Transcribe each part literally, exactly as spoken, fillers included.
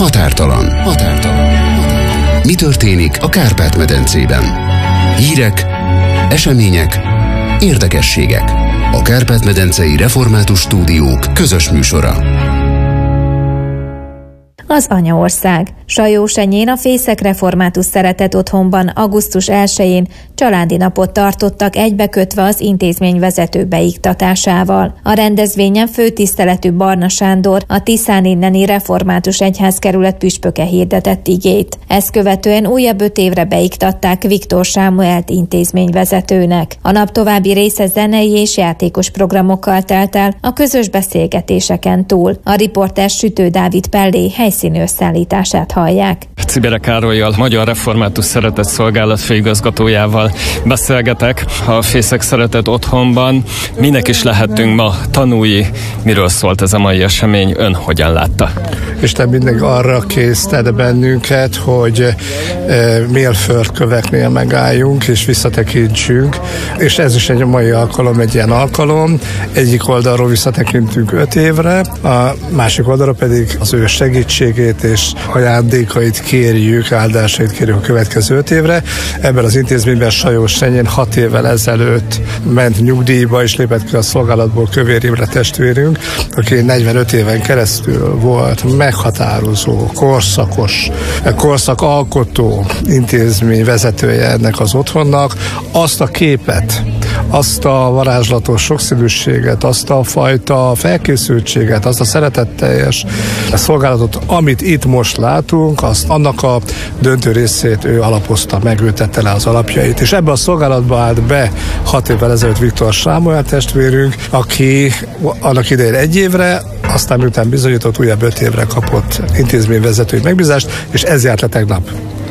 Határtalan. Határtalan. Mi történik a Kárpát-medencében? Hírek, események, érdekességek. A Kárpát-medencei Református Stúdiók közös műsora. Az Anyaország. Sajósenyén a Fészek Református Szeretet Otthonban augusztus elsején családi napot tartottak egybekötve az intézmény vezető beiktatásával. A rendezvényen főtiszteletű Barna Sándor, a Tiszán inneni Református Egyházkerület püspöke hirdetett igét. Ezt követően újabb öt évre beiktatták Viktor Sámuelt intézményvezetőnek. A nap további része zenei és játékos programokkal telt el a közös beszélgetéseken túl. A riporter Sütő Dávid Pellé helyszíni összeállítását hallják. Czibere Károllyal, Magyar Református Szeretet Szolgálat főigazgatójával beszélgetek a Fészek Szeretet Otthonban. Minek is lehetünk ma tanúi, miről szólt ez a mai esemény, ön hogyan látta? Isten mindig arra késztet bennünket, hogy e, mérföldköveknél megálljunk és visszatekintsünk, és ez is egy mai alkalom, egy ilyen alkalom. Egyik oldalról visszatekintünk öt évre, a másik oldalról pedig az ő segítségét és ajándékait kérjük, áldásait kérjük a következő öt évre. Ebben az intézményben Sajósenyén hat évvel ezelőtt ment nyugdíjba és lépett ki a szolgálatból Kövér Imre testvérünk, aki negyvenöt éven keresztül volt meghatározó, korszakos, korszakalkotó intézmény vezetője ennek az otthonnak. Azt a képet, azt a varázslatos sokszínűséget, azt a fajta felkészültséget, azt a szeretetteljes szolgálatot, amit itt most látunk, azt annak a döntő részét ő alapozta meg, ő tette le az alapjait. És ebbe a szolgálatba állt be hat évvel ezelőtt Viktor Sámuel testvérünk, aki annak idején egy évre, aztán miután bizonyított, újabb öt évre kapott intézményvezetői megbízást, és ez járt le tegnap.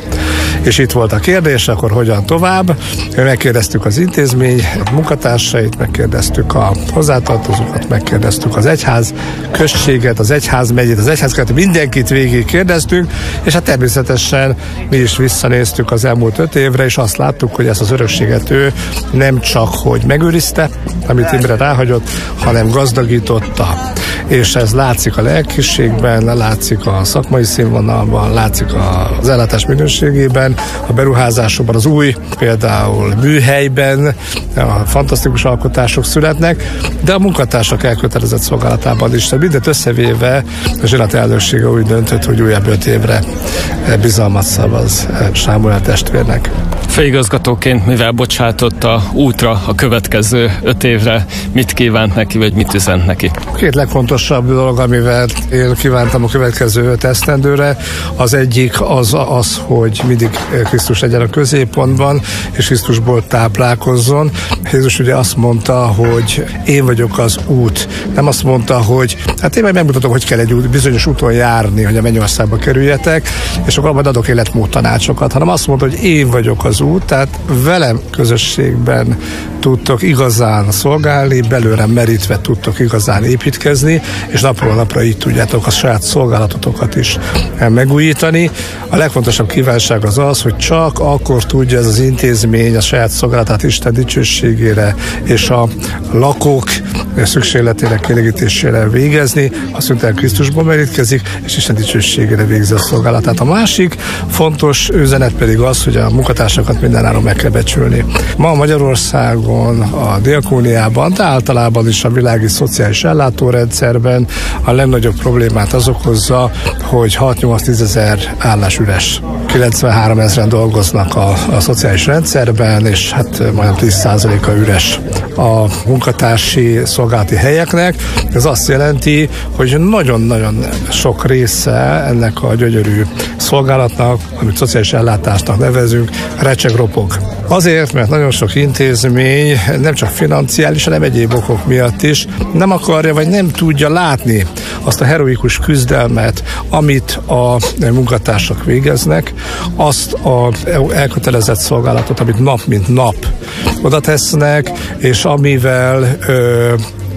És itt volt a kérdés, akkor hogyan tovább. Megkérdeztük az intézmény munkatársait, megkérdeztük a hozzátartozókat, megkérdeztük az egyház községet, az egyházmegyét, az egyházkerületet, mindenkit végig kérdeztünk, és hát természetesen mi is visszanéztük az elmúlt öt évre, és azt láttuk, hogy ezt az örökséget ő nem csak, hogy megőrizte, amit Imre ráhagyott, hanem gazdagította. És ez látszik a lelkiségben, látszik a szakmai színvonalban, látszik az ellátás minőségében, a beruházásokban, az új, például műhelyben a fantasztikus alkotások születnek, de a munkatársak elkötelezett szolgálatában is. Tehát mindent összevéve a zsinat elnöksége úgy döntött, hogy újabb öt évre bizalmat szavaz Sámuel testvérnek. Főigazgatóként mivel bocsátotta útra a következő öt évre, mit kívánt neki, vagy mit üzent neki? Két legfontosabb dolog, amivel én kívántam a következő öt esztendőre, az egyik az, az, hogy mindig Krisztus legyen a középpontban, és Krisztusból táplálkozzon. Jézus ugye azt mondta, hogy én vagyok az út. Nem azt mondta, hogy hát én majd megmutatom, hogy kell egy út, bizonyos úton járni, hogy a mennyországba kerüljetek, és akkor majd adok életmód tanácsokat, hanem azt mondta, hogy én vagyok az út, tehát velem közösségben tudtok igazán szolgálni, belőlem merítve tudtok igazán építkezni, és napról napra így tudjátok a saját szolgálatotokat is megújítani. A legfontosabb kívánság az az, hogy csak akkor tudja ez az intézmény a saját szolgálatát Isten dicsőségére és a lakók szükségletének kielégítésére végezni, azt mondta, Krisztusból merítkezik, és Isten dicsőségére végzi a szolgálatát. A másik fontos üzenet pedig az, hogy a munkatársakat mindenáron meg kell becsülni. Ma Magyarországon, a diakóniában, de általában is a világi szociális ellátórendszerben a legnagyobb problémát az okozza, hogy hat-nyolc-tíz ezer állás üres. kilencvenhárom ezeren dolgoznak a, a szociális rendszerben, és hát majdnem tíz százaléka üres a munkatársi szolgálati helyeknek. Ez azt jelenti, hogy nagyon-nagyon sok része ennek a gyönyörű szolgálatnak, amit szociális ellátásnak nevezünk, recseg, ropog. Azért, mert nagyon sok intézmény nem csak financiális, hanem egyéb okok miatt is nem akarja, vagy nem tudja látni azt a heroikus küzdelmet, amit a munkatársak végeznek, azt az elkötelezett szolgálatot, amit nap mint nap oda tesznek, és amivel ö,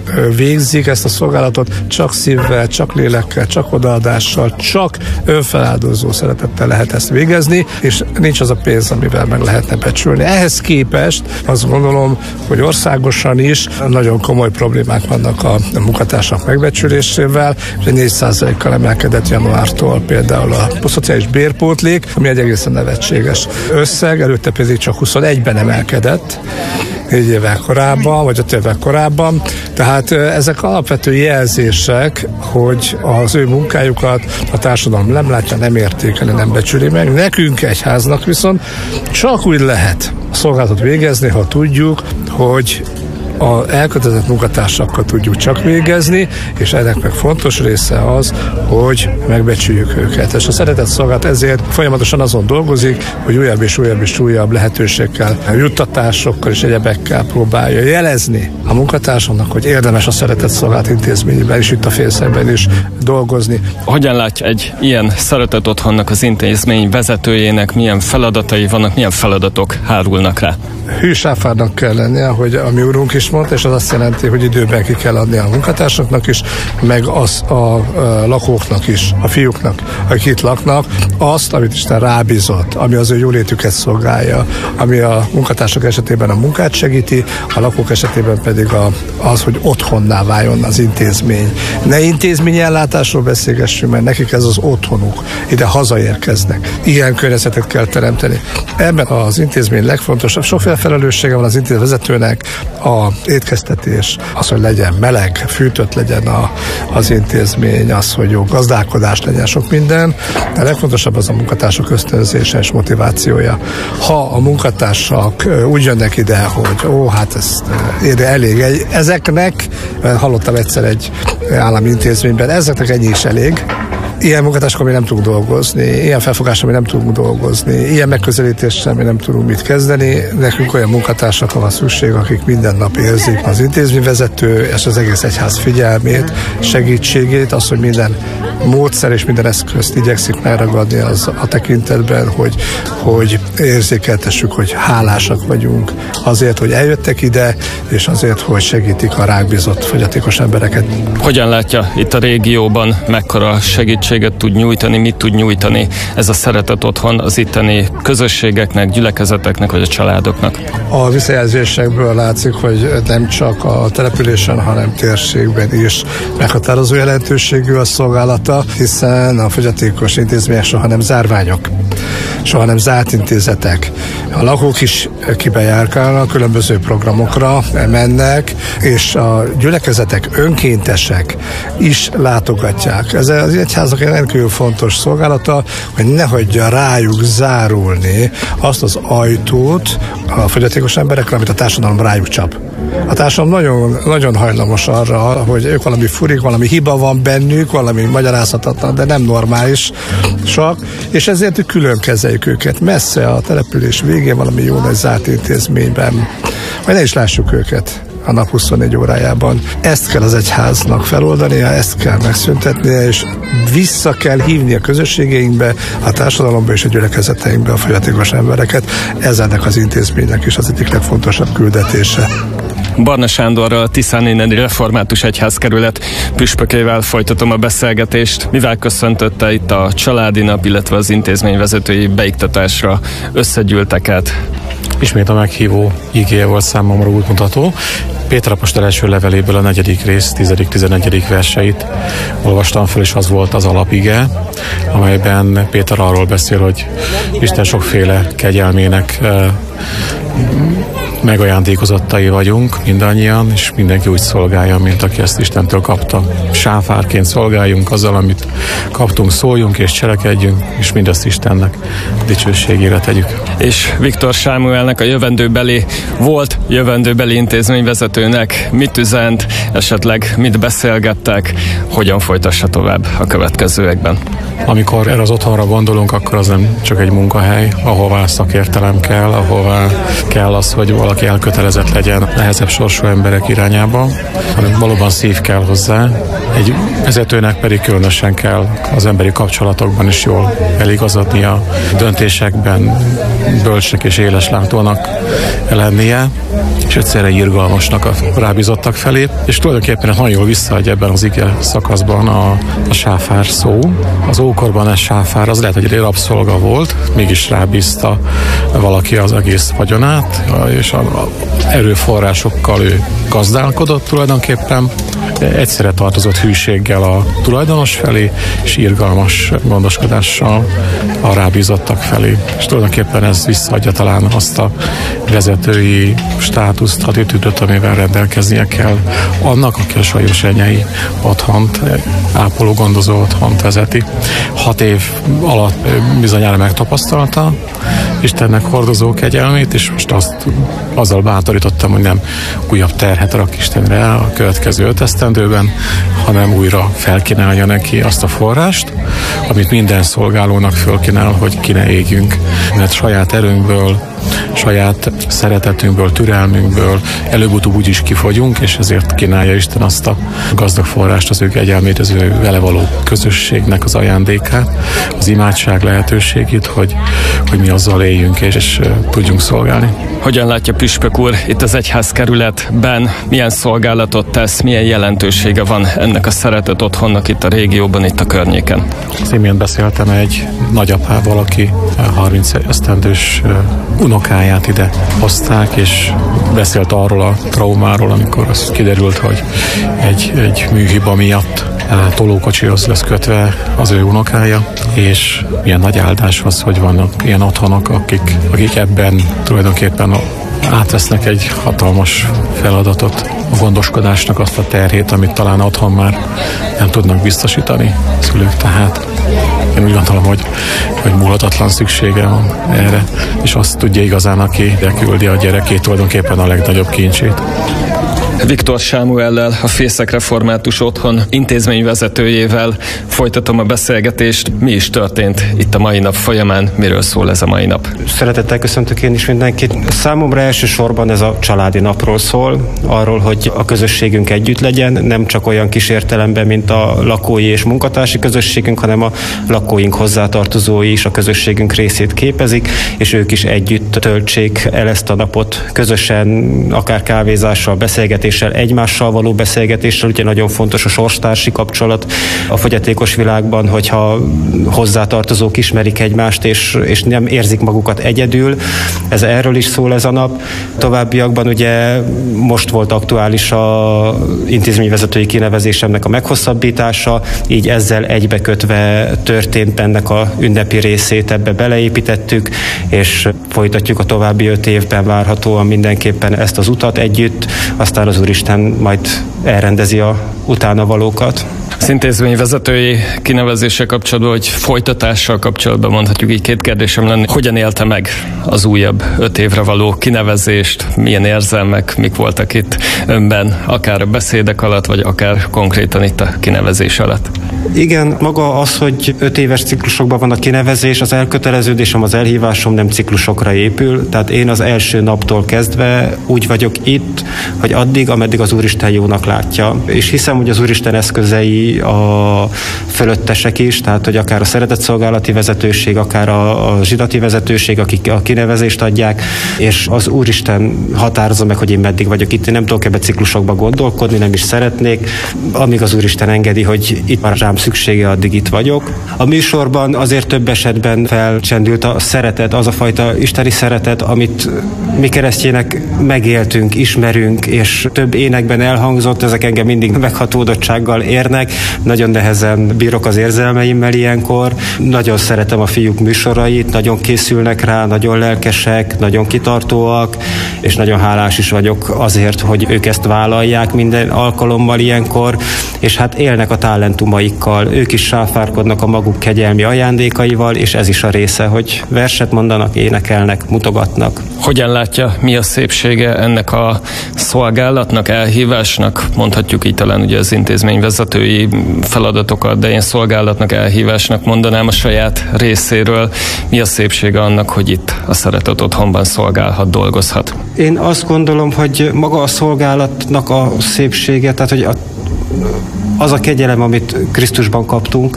végzik ezt a szolgálatot, csak szívvel, csak lélekkel, csak odaadással, csak önfeláldozó szeretettel lehet ezt végezni, és nincs az a pénz, amivel meg lehetne becsülni. Ehhez képest azt gondolom, hogy országosan is nagyon komoly problémák vannak a munkatársak megbecsülésével, és négy százalékkal emelkedett januártól például a szociális bérpótlék, ami egy egészen nevetséges összeg, előtte pedig csak huszonegyben emelkedett, négy évvel korábban, vagy öt évvel korábban. Tehát ezek alapvető jelzések, hogy az ő munkájukat a társadalom nem látja, nem értékeli, nem becsüli meg. Nekünk egyháznak viszont csak úgy lehet a szolgálatot végezni, ha tudjuk, hogy a elkötelezett munkatársakkal tudjuk csak végezni, és ennek meg fontos része az, hogy megbecsüljük őket. És a szeretett szolgálat ezért folyamatosan azon dolgozik, hogy újabb és újabb és újabb lehetőségekkel, juttatásokkal és egyebekkel próbálja jelezni a munkatársaknak, hogy érdemes a szeretett szolgálat intézményében és itt a Félszegben is dolgozni. Hogyan látja egy ilyen szeretett otthonnak az intézmény vezetőjének, milyen feladatai vannak, milyen feladatok hárulnak rá? Hűsáfárnak kell lennie, ahogy a mi úrunk is mondta, és az azt jelenti, hogy időben ki kell adni a munkatársaknak is, meg az a, a lakóknak is, a fiúknak, akik itt laknak, azt, amit Isten rábízott, ami az ő jólétüket szolgálja, ami a munkatársak esetében a munkát segíti, a lakók esetében pedig a, az, hogy otthonná váljon az intézmény. Ne intézményi ellátásról beszélgessünk, mert nekik ez az otthonuk, ide hazaérkeznek. Ilyen környezetet kell teremteni. Ebben az intézmény legfontosabb, sokféle felelőssége van az intézmény vezetőnek, a étkeztetés, az, hogy legyen meleg, fűtött legyen a, az intézmény, az, hogy jó gazdálkodás legyen, sok minden. De a legfontosabb az a munkatársak ösztönzése és motivációja. Ha a munkatársak úgy jönnek ide, hogy ó, hát ez elég, ezeknek, hallottam egyszer egy állami intézményben, ezeknek ennyi is elég. Ilyen munkatársak, ami nem tudunk dolgozni, ilyen felfogás, ami nem tudunk dolgozni, ilyen megközelítéssel, ami nem tudunk mit kezdeni. Nekünk olyan munkatársakra van szükség, akik minden nap érzik az intézményvezető és az egész egyház figyelmét, segítségét, az, hogy minden módszer és minden eszközt igyekszik megragadni az a tekintetben, hogy, hogy érzékeltessük, hogy hálásak vagyunk azért, hogy eljöttek ide, és azért, hogy segítik a rákbízott fogyatékos embereket. Hogyan látja itt a régióban, mekkora segítséget tud nyújtani, mit tud nyújtani ez a szeretett otthon az itteni közösségeknek, gyülekezeteknek vagy a családoknak? A visszajelzésekből látszik, hogy nem csak a településen, hanem térségben is meghatározó jelentőségű a szolgálata, hiszen a fogyatékos intézmények soha nem zárványok, soha nem zárt intézetek. A lakók is kibejárkálnak, különböző programokra mennek, és a gyülekezetek önkéntesek is látogatják. Ez az egyháznak egy rendkívül fontos szolgálata, hogy ne hagyja rájuk zárulni azt az ajtót a fogyatékos emberekre, amit a társadalom rájuk csap. A társadalom nagyon, nagyon hajlamos arra, hogy ők valami furik, valami hiba van bennük, valami magyarázhatatlan, de nem normális csak, és ezért külön kezeljük őket messze a település végén valami jó nagy zárt intézményben, vagy ne is lássuk őket a nap huszonnégy órájában. Ezt kell az egyháznak feloldania, ezt kell megszüntetnie, és vissza kell hívni a közösségeinkbe, a társadalomba és a gyülekezeteinkbe a fogyatékos embereket. Ez ennek az intézménynek is az egyik legfontosabb küldetése. Barna Sándorral, a Tiszáninneni Református Egyházkerület püspökével folytatom a beszélgetést. Mivel köszöntötte itt a családi nap, illetve az intézményvezetői beiktatásra összegyűlteket? Ismét a meghívó igéje volt számomra útmutató. Péter apostol első leveléből a negyedik rész, tizedik-tizennegyedik verseit olvastam föl, és az volt az alapige, amelyben Péter arról beszél, hogy Isten sokféle kegyelmének megajándékozottai vagyunk mindannyian, és mindenki úgy szolgálja, mint aki ezt Istentől kapta. Sáfárként szolgáljunk azzal, amit kaptunk, szóljunk és cselekedjünk, és mindezt Istennek dicsőségére tegyük. És Viktor Sámuelnek, a jövendőbeli, volt jövendőbeli intézményvezetőnek mit üzent, esetleg mit beszélgettek, hogyan folytassa tovább a következőekben? Amikor erre az otthonra gondolunk, akkor az nem csak egy munkahely, ahová szakértelem kell, ahová kell az, hogy valaki elkötelezett legyen nehezebb sorsú emberek irányába, hanem valóban szív kell hozzá. Egy vezetőnek pedig különösen kell az emberi kapcsolatokban is jól eligazodnia, döntésekben bölcsnek és éleslátónak lennie, és egyszerre irgalmasnak a rábízottak felé, és tulajdonképpen nagyon jól visszaadja ebben az ige szakaszban a, a sáfár szó. Az ókorban ez sáfár, az lehet, hogy egy rabszolga volt, mégis rábízta valaki az egész vagyonát, és a, a erőforrásokkal ő gazdálkodott tulajdonképpen, egyszerre tartozott hűséggel a tulajdonos felé, és irgalmas gondoskodással a rábízottak felé. És tulajdonképpen ez visszaadja talán azt a vezetői státuszt, attitűdöt, amivel rendelkeznie kell annak, aki a Sajósenyei otthont, ápoló gondozó otthont vezeti. Hat év alatt bizonyára megtapasztalta Istennek hordozó kegyelmét, és most azt azzal bátorítottam, hogy nem újabb terhet rak Istenre a következő öt esztendőben, hanem újra felkínálja neki azt a forrást, amit minden szolgálónak fölkínál, hogy ki ne égjünk. Mert saját erőnkből, saját szeretetünkből, türelmünkből előbb-utóbb úgyis kifogyunk, és ezért kínálja Isten azt a gazdag forrást, az ő kegyelmét, az ő vele való közösségnek az ajándékát, az imádság lehetőségét, hogy, hogy mi azzal éljünk és, és tudjunk szolgálni. Hogyan látja Püspök úr itt az egyházkerületben, milyen szolgálatot tesz, milyen jelentősége van ennek a szeretett otthonnak itt a régióban, itt a környéken? Az imént beszéltem egy nagyapával, aki harminc esztendős unokáját ide hozták, és beszélt arról a traumáról, amikor az kiderült, hogy egy, egy műhiba miatt tolókocsihoz lesz kötve az ő unokája, és milyen nagy áldás az, hogy vannak ilyen otthonok, akik, akik ebben tulajdonképpen átvesznek egy hatalmas feladatot, a gondoskodásnak azt a terhét, amit talán otthon már nem tudnak biztosítani szülők, tehát én úgy gondolom, hogy, hogy múlhatatlan szüksége van erre, és azt tudja igazán, aki ide küldi a gyerekét, tulajdonképpen a legnagyobb kincsét. Viktor Sámuellel, a Fészek Református Otthon intézményvezetőjével folytatom a beszélgetést. Mi is történt itt a mai nap folyamán? Miről szól ez a mai nap? Szeretettel köszöntök én is mindenkit. Számomra elsősorban ez a családi napról szól, arról, hogy a közösségünk együtt legyen, nem csak olyan kis értelemben, mint a lakói és munkatársi közösségünk, hanem a lakóink hozzátartozói is a közösségünk részét képezik, és ők is együtt töltsék el ezt a napot közösen, akár kávézással, beszélgetéssel, egymással való beszélgetéssel. Ugye nagyon fontos a sorstársi kapcsolat a fogyatékos világban, hogyha hozzátartozók ismerik egymást, és, és nem érzik magukat egyedül. Ez erről is szól ez a nap. Továbbiakban ugye most volt aktuális a intézményvezetői kinevezésemnek a meghosszabbítása, így ezzel egybekötve történt ennek a ünnepi részét, ebbe beleépítettük, és folytatjuk a további öt évben várhatóan mindenképpen ezt az utat együtt, aztán az Úristen majd elrendezi a utána valókat. Az intézményvezetői kinevezése kapcsolatban, vagy folytatással kapcsolatban mondhatjuk, így két kérdésem lenne. Hogyan élte meg az újabb öt évre való kinevezést? Milyen érzelmek, mik voltak itt önben, akár a beszédek alatt, vagy akár konkrétan itt a kinevezés alatt? Igen, maga az, hogy öt éves ciklusokban van a kinevezés, az elköteleződésem, az elhívásom nem ciklusokra épül, tehát én az első naptól kezdve úgy vagyok itt, hogy addig, ameddig az Úristen jónak látja. És hiszem, hogy az Úristen eszközei a fölöttesek is, tehát hogy akár a szeretetszolgálati vezetőség, akár a, a zsidati vezetőség, akik a kinevezést adják, és az Úristen határozza meg, hogy én meddig vagyok itt. Én nem tudok ebbe ciklusokba gondolkodni, nem is szeretnék, amíg az Úristen engedi, hogy itt már rám szüksége, addig itt vagyok. A műsorban azért több esetben felcsendült a szeretet, az a fajta isteni szeretet, amit mi keresztjének megéltünk, ismerünk, és több énekben elhangzott, ezek engem mindig meghatódottsággal érnek, nagyon nehezen bírok az érzelmeimmel ilyenkor, nagyon szeretem a fiúk műsorait, nagyon készülnek rá, nagyon lelkesek, nagyon kitartóak, és nagyon hálás is vagyok azért, hogy ők ezt vállalják minden alkalommal ilyenkor, és hát élnek a talentumaikkal, ők is sáfárkodnak a maguk kegyelmi ajándékaival, és ez is a része, hogy verset mondanak, énekelnek, mutogatnak. Hogyan látja, mi a szépsége ennek a szolgálatnak, elhívásnak, mondhatjuk így talán ugye az intézményvezetői feladatokat, de én szolgálatnak, elhívásnak mondanám a saját részéről. Mi a szépsége annak, hogy itt a Szeretett Otthonban szolgálhat, dolgozhat? Én azt gondolom, hogy maga a szolgálatnak a szépsége, tehát hogy a, az a kegyelem, amit Krisztusban kaptunk,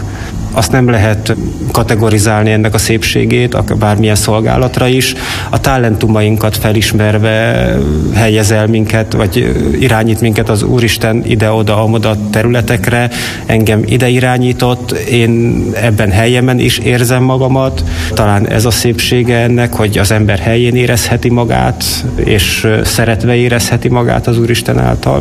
azt nem lehet kategorizálni ennek a szépségét, bármilyen szolgálatra is. A talentumainkat felismerve helyez el minket, vagy irányít minket az Úristen ide-oda, amoda területekre, engem ide irányított, én ebben helyemen is érzem magamat. Talán ez a szépsége ennek, hogy az ember helyén érezheti magát, és szeretve érezheti magát az Úristen által.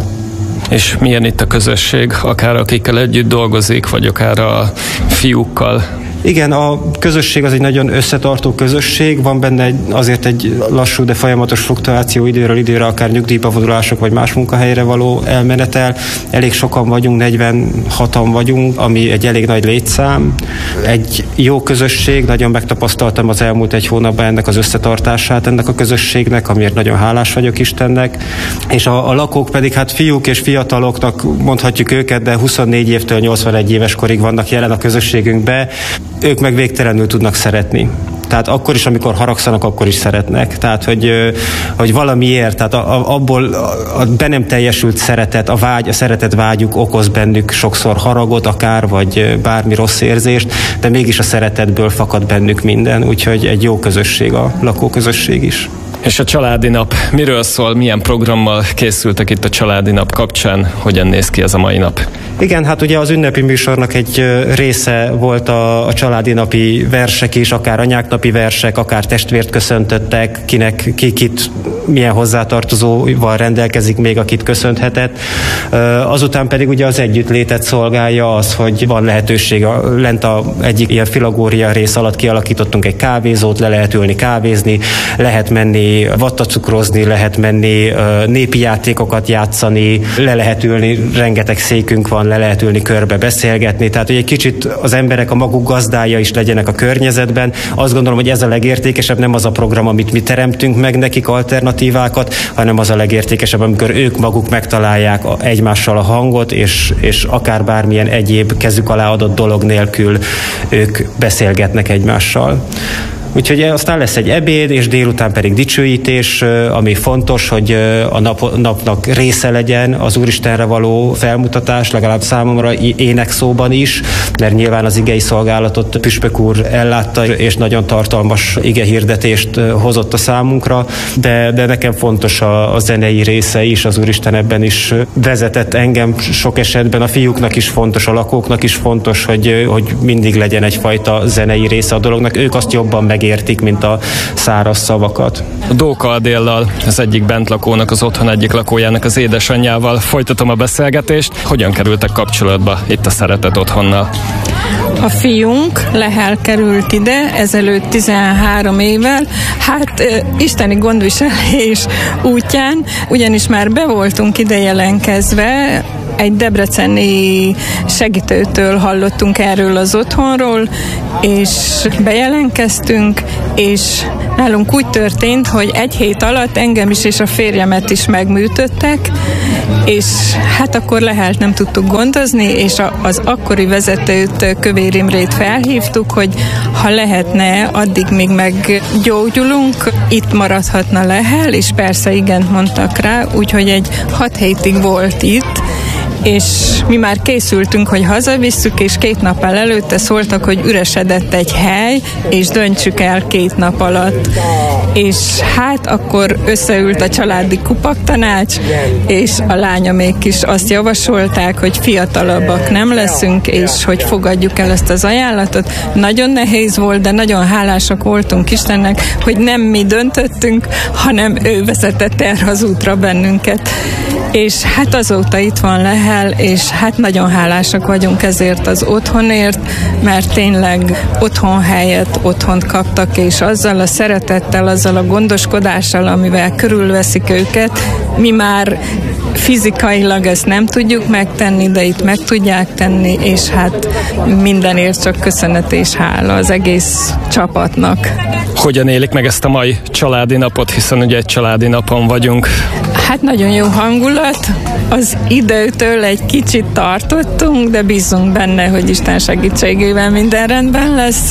És milyen itt a közösség, akár akikkel együtt dolgozik, vagy akár a fiúkkal? Igen, a közösség az egy nagyon összetartó közösség, van benne azért egy lassú, de folyamatos fluktuáció időről időre, akár nyugdíjba vonulások, vagy más munkahelyre való elmenetel. Elég sokan vagyunk, negyvenhatan vagyunk, ami egy elég nagy létszám. Egy jó közösség, nagyon megtapasztaltam az elmúlt egy hónapban ennek az összetartását ennek a közösségnek, amiért nagyon hálás vagyok Istennek. És a, a lakók pedig hát fiúk és fiataloknak mondhatjuk őket, de huszonnégy évtől nyolcvanegy éves korig vannak jelen a közösségünkbe. Ők meg végtelenül tudnak szeretni. Tehát akkor is, amikor haragszanak, akkor is szeretnek. Tehát, hogy, hogy valamiért, tehát abból a be nem teljesült szeretet, a vágy, a szeretet vágyuk okoz bennük sokszor haragot akár, vagy bármi rossz érzést, de mégis a szeretetből fakad bennük minden, úgyhogy egy jó közösség a lakóközösség is. És a családi nap miről szól, milyen programmal készültek itt a családi nap kapcsán, hogyan néz ki ez a mai nap? Igen, hát ugye az ünnepi műsornak egy része volt a, a családi napi versek is, akár anyáknapi versek, akár testvért köszöntöttek, kinek ki kit milyen hozzátartozóval rendelkezik még, akit köszönhetett. Azután pedig ugye az együttlétet szolgálja az, hogy van lehetőség, lent a egyik ilyen filagória rész alatt kialakítottunk egy kávézót, le lehet ülni kávézni, lehet menni vattacukrozni, lehet menni népi játékokat játszani, le lehet ülni, rengeteg székünk van, le lehet ülni körbe beszélgetni, tehát hogy egy kicsit az emberek a maguk gazdája is legyenek a környezetben. Azt gondolom, hogy ez a legértékesebb, nem az a program, amit mi teremtünk meg nekik alternatívákat, hanem az a legértékesebb, amikor ők maguk megtalálják egymással a hangot, és, és akár bármilyen egyéb kezük alá adott dolog nélkül ők beszélgetnek egymással. Úgyhogy aztán lesz egy ebéd, és délután pedig dicsőítés, ami fontos, hogy a nap, napnak része legyen az Úristenre való felmutatás, legalább számomra énekszóban is, mert nyilván az igei szolgálatot püspök úr ellátta, és nagyon tartalmas igehirdetést hozott a számunkra, de, de nekem fontos a, a zenei része is, az Úristen ebben is vezetett engem sok esetben, a fiúknak is fontos, a lakóknak is fontos, hogy, hogy mindig legyen egyfajta zenei része a dolognak, ők azt jobban meg értik, mint a száraz szavakat. Dóka Adéllal, az egyik bentlakónak, az otthon egyik lakójának az édesanyjával folytatom a beszélgetést. Hogyan kerültek kapcsolatba itt a Szeretet Otthonnal? A fiunk Lehel került ide ezelőtt tizenhárom évvel, hát e, isteni gondviselés útján, ugyanis már be voltunk ide jelentkezve, egy debreceni segítőtől hallottunk erről az otthonról, és bejelentkeztünk, és nálunk úgy történt, hogy egy hét alatt engem is és a férjemet is megműtöttek, és hát akkor Lehelt nem tudtuk gondozni, és az akkori vezetőt, Kövér Imrét felhívtuk, hogy ha lehetne, addig még meggyógyulunk, itt maradhatna Lehel, és persze igent mondtak rá, úgyhogy egy hat hétig volt itt, és mi már készültünk, hogy hazavisszük, és két nappal előtte szóltak, hogy üresedett egy hely, és döntsük el két nap alatt. És hát akkor összeült a családi kupaktanács, és a lányomék is azt javasolták, hogy fiatalabbak nem leszünk, és hogy fogadjuk el ezt az ajánlatot. Nagyon nehéz volt, de nagyon hálásak voltunk Istennek, hogy nem mi döntöttünk, hanem ő vezetett erre az útra bennünket. És hát azóta itt van Lehel, és hát nagyon hálásak vagyunk ezért az otthonért, mert tényleg otthonhelyet, otthont kaptak, és azzal a szeretettel, azzal a gondoskodással, amivel körülveszik őket, mi már fizikailag ezt nem tudjuk megtenni, de itt meg tudják tenni, és hát mindenért csak köszönet és hála az egész csapatnak. Hogyan élik meg ezt a mai családi napot, hiszen ugye egy családi napon vagyunk? Hát nagyon jó hangulat, az időtől egy kicsit tartottunk, de bízunk benne, hogy Isten segítségével minden rendben lesz,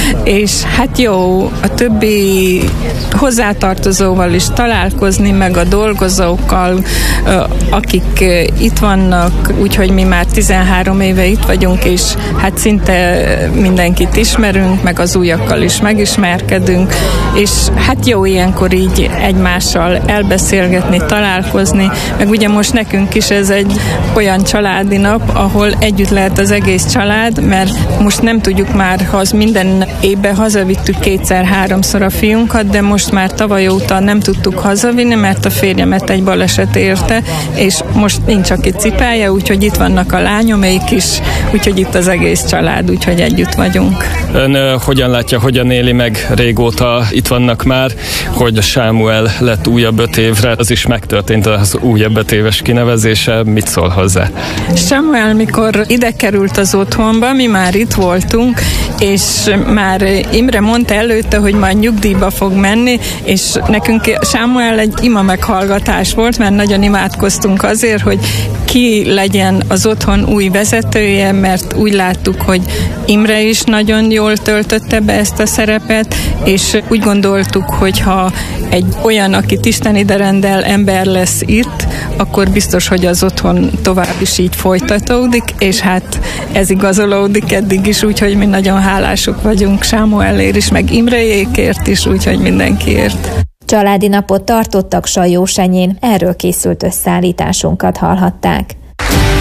és hát jó a többi hozzátartozóval is találkozni, meg a dolgozókkal, akik itt vannak, úgyhogy mi már tizenhárom éve itt vagyunk, és hát szinte mindenkit ismerünk, meg az újakkal is megismerkedünk, és hát jó ilyenkor így egymással elbeszélgetni, találkozni, meg ugye most nekünk is ez egy olyan családi nap, ahol együtt lehet az egész család, mert most nem tudjuk már, ha az minden évben hazavittük kétszer-háromszor a fiunkat, de most már tavaly óta nem tudtuk hazavinni, mert a férjemet egy baleset érte, és most nincs aki cipelje, úgyhogy itt vannak a lányomék is, úgyhogy itt az egész család, úgyhogy együtt vagyunk. Ön uh, hogyan látja, hogyan éli meg, régóta itt vannak már, hogy Sámuel lett újabb öt évre, az is megtörtént az újabb öt éves kinevezése, mit szól hozzá? Sámuel, mikor ide került az otthonba, mi már itt voltunk, és már Imre mondta előtte, hogy majd nyugdíjba fog menni, és nekünk Sámuel egy ima meghallgatás volt, mert nagyon imádkoztunk azért, hogy ki legyen az otthon új vezetője, mert úgy láttuk, hogy Imre is nagyon jól töltötte be ezt a szerepet, és úgy gondoltuk, hogy ha egy olyan, akit Isten ide rendel, ember lesz itt, akkor biztos, hogy az otthon tovább is így folytatódik, és hát ez igazolódik eddig is, úgyhogy mi nagyon hálások vagyunk Sámuelért is, meg Imrejékért is, úgyhogy mindenkiért. Családi napot tartottak Sajósenyén, erről készült összeállításunkat hallhatták.